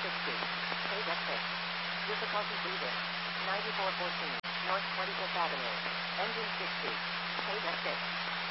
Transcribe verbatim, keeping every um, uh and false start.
sixty. Page exit. Difficulty breathing. ninety-four fourteen. North twenty-fifth Avenue. Engine sixty. Page exit.